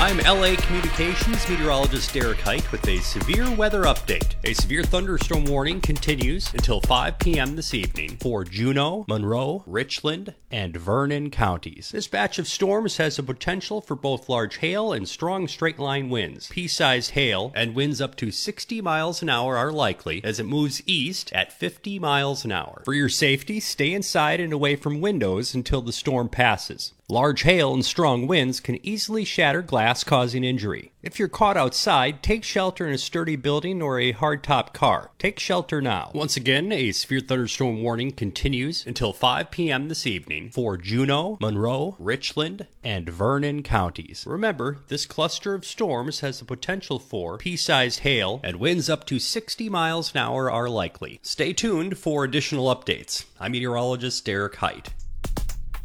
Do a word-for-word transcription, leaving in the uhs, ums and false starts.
I'm L A Communications meteorologist Derek Height with a severe weather update. A severe thunderstorm warning continues until five p.m. this evening for Juneau, Monroe, Richland, and Vernon counties. This batch of storms has the potential for both large hail and strong straight-line winds. Pea-sized hail and winds up to sixty miles an hour are likely as it moves east at fifty miles an hour. For your safety, stay inside and away from windows until the storm passes. Large hail and strong winds can easily shatter glass, causing injury. If you're caught outside, take shelter in a sturdy building or a hardtop car. Take shelter now. Once again, a severe thunderstorm warning continues until five p.m. this evening for Juneau, Monroe, Richland, and Vernon counties. Remember, this cluster of storms has the potential for pea-sized hail, and winds up to sixty miles an hour are likely. Stay tuned for additional updates. I'm meteorologist Derek Height.